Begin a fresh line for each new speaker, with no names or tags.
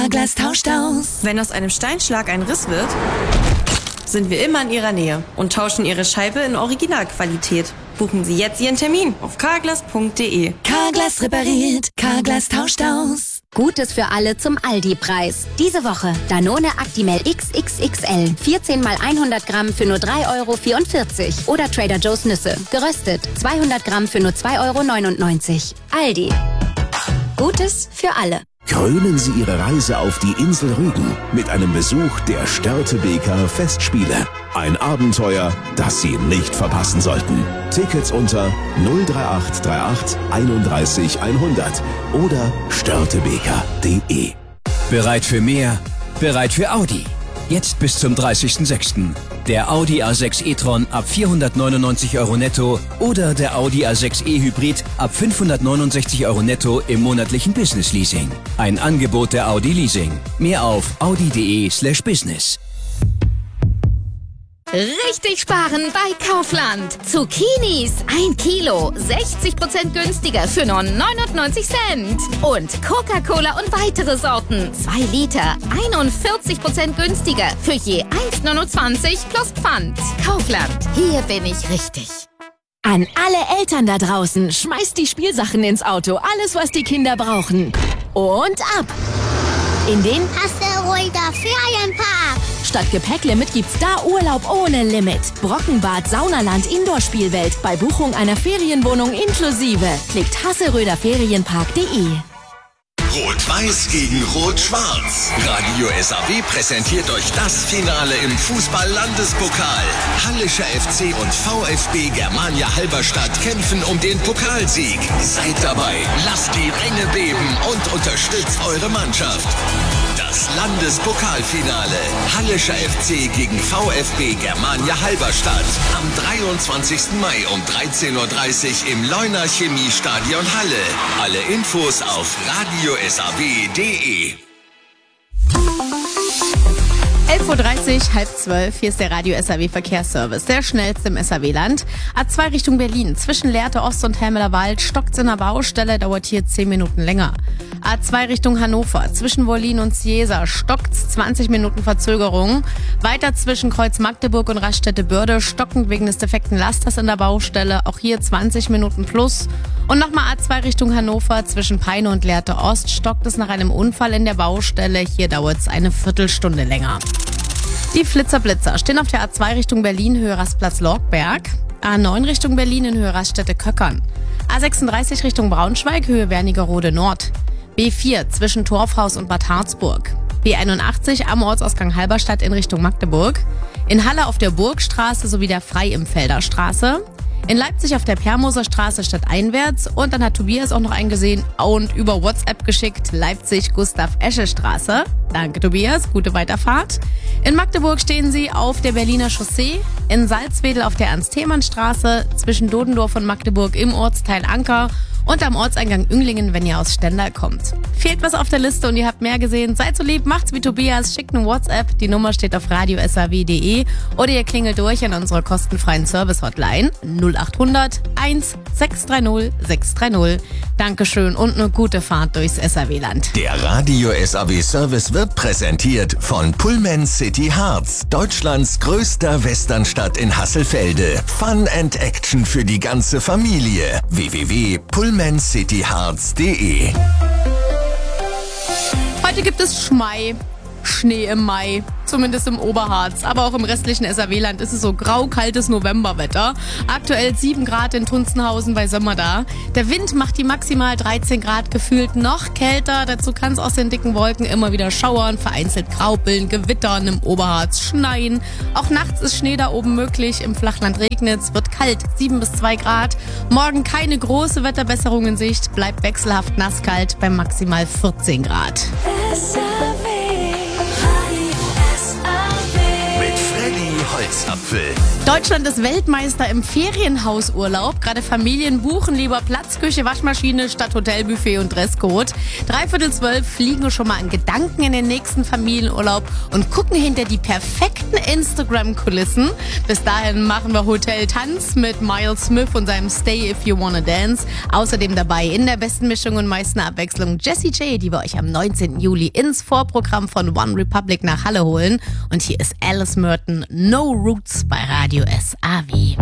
Carglass tauscht aus.
Wenn aus einem Steinschlag ein Riss wird, sind wir immer in Ihrer Nähe und tauschen Ihre Scheibe in Originalqualität. Buchen Sie jetzt Ihren Termin auf carglass.de.
Carglass repariert, Carglass tauscht aus.
Gutes für alle zum Aldi-Preis. Diese Woche Danone Actimel XXXL. 14 mal 100 Gramm für nur 3,44 €. Oder Trader Joe's Nüsse. Geröstet. 200 Gramm für nur 2,99 €. Aldi. Gutes für alle.
Krönen Sie Ihre Reise auf die Insel Rügen mit einem Besuch der Störtebeker Festspiele. Ein Abenteuer, das Sie nicht verpassen sollten. Tickets unter 03838 31 100 oder störtebeker.de.
Bereit für mehr? Bereit für Audi. Jetzt bis zum 30.06. Der Audi A6 e-tron ab 499 € netto oder der Audi A6 e-Hybrid ab 569 € netto im monatlichen Business Leasing. Ein Angebot der Audi Leasing. Mehr auf audi.de/business.
Richtig sparen bei Kaufland. Zucchinis 1 Kilo, 60% günstiger für nur 99 Cent. Und Coca-Cola und weitere Sorten 2 Liter, 41% günstiger für je 1,29 plus Pfand. Kaufland, hier bin ich richtig.
An alle Eltern da draußen, schmeißt die Spielsachen ins Auto. Alles, was die Kinder brauchen. Und ab! In den
Hasselreuter Ferienpark.
Statt Gepäcklimit gibt's da Urlaub ohne Limit. Brockenbad, Saunaland, Indoor-Spielwelt. Bei Buchung einer Ferienwohnung inklusive. Klickt hasselröderferienpark.de.
Rot-Weiß gegen Rot-Schwarz. Radio SAW präsentiert euch das Finale im Fußball-Landespokal. Hallischer FC und VfB Germania Halberstadt kämpfen um den Pokalsieg. Seid dabei, lasst die Ränge beben und unterstützt eure Mannschaft. Das Landespokalfinale. Hallischer FC gegen VfB Germania Halberstadt. Am 23. Mai um 13:30 Uhr im Leuner Chemiestadion Halle. Alle Infos auf radiosaw.de.
11:30 Uhr, 11:30, hier ist der Radio SAW Verkehrsservice, der schnellste im SAW-Land. A2 Richtung Berlin, zwischen Lehrte Ost und Helmeler Wald, stockt's in der Baustelle, dauert hier 10 Minuten länger. A2 Richtung Hannover, zwischen Wollin und Ciesa, stockt's 20 Minuten Verzögerung. Weiter zwischen Kreuz Magdeburg und Raststätte-Börde, stockend wegen des defekten Lasters in der Baustelle, auch hier 20 Minuten plus. Und nochmal A2 Richtung Hannover, zwischen Peine und Lehrte Ost, stockt es nach einem Unfall in der Baustelle, hier dauert's eine Viertelstunde länger. Die Flitzer-Blitzer stehen auf der A2 Richtung Berlin, Höhe Rastplatz Lorgberg. A9 Richtung Berlin in Höhe Raststätte Köckern. A36 Richtung Braunschweig, Höhe Wernigerode Nord. B4 zwischen Torfhaus und Bad Harzburg. B81 am Ortsausgang Halberstadt in Richtung Magdeburg. In Halle auf der Burgstraße sowie der Freiimfelder Straße. In Leipzig auf der Permoser Straße stadteinwärts. Und dann hat Tobias auch noch eingesehen und über WhatsApp geschickt, Leipzig Gustav-Esche-Straße. Danke Tobias, gute Weiterfahrt. In Magdeburg stehen sie auf der Berliner Chaussee, in Salzwedel auf der Ernst-Thälmann-Straße, zwischen Dodendorf und Magdeburg im Ortsteil Anker und am Ortseingang Ünglingen, wenn ihr aus Stendal kommt. Fehlt was auf der Liste und ihr habt mehr gesehen? Seid so lieb, macht's wie Tobias, schickt eine WhatsApp, die Nummer steht auf radiosaw.de oder ihr klingelt durch an unserer kostenfreien Service-Hotline 0800 1630 630. Dankeschön und eine gute Fahrt durchs SAW-Land.
Der Radio SAW Service wird präsentiert von Pullman City Harz, Deutschlands größter Westernstadt in Hasselfelde. Fun and Action für die ganze Familie. www.pullmancityharz.de.
Heute gibt es Schnee im Mai, zumindest im Oberharz, aber auch im restlichen SAW-Land ist es so grau-kaltes Novemberwetter. Aktuell 7 Grad in Tunzenhausen bei Sömmerda. Der Wind macht die maximal 13 Grad gefühlt noch kälter. Dazu kann es aus den dicken Wolken immer wieder schauern, vereinzelt graupeln, gewittern, im Oberharz schneien. Auch nachts ist Schnee da oben möglich. Im Flachland regnet es, wird kalt, 7 bis 2 Grad. Morgen keine große Wetterbesserung in Sicht, bleibt wechselhaft nasskalt bei maximal 14 Grad.
Holzapfel.
Deutschland ist Weltmeister im Ferienhausurlaub. Gerade Familien buchen lieber Platz, Küche, Waschmaschine statt Hotelbuffet und Dresscode. 11:45 fliegen wir schon mal in Gedanken in den nächsten Familienurlaub und gucken hinter die perfekten Instagram-Kulissen. Bis dahin machen wir Hotel-Tanz mit Miles Smith und seinem Stay If You Wanna Dance. Außerdem dabei in der besten Mischung und meisten Abwechslung Jessie J, die wir euch am 19. Juli ins Vorprogramm von One Republic nach Halle holen. Und hier ist Alice Merton, No Roots bei Radio SAW.